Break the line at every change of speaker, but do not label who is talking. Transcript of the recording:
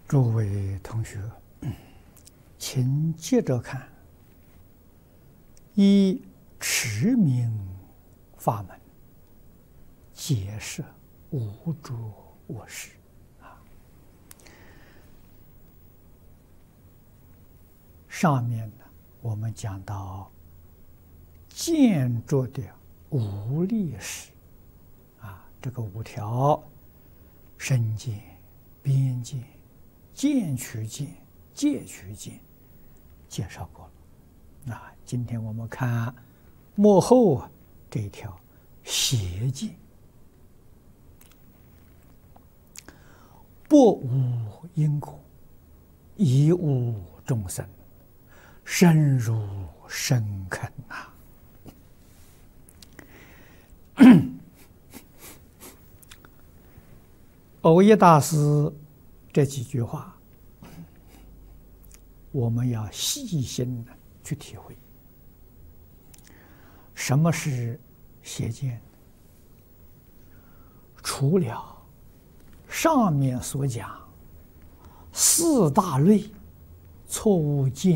诸位同学，请接着看。依持名法门，解释无诸我识。上面呢，我们讲到见着的无力识，这个五条：身见、边见、见取见、戒取见，介绍过了。今天我们看末后这一条邪见，不无因果，亦无众生，深入深坑蕅益大师这几句话，我们要细心的去体会。什么是邪见？除了上面所讲四大类错误见